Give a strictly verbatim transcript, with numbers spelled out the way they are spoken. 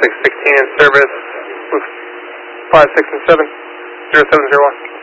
six sixteen in service with five, six, and seven, zero seven zero one.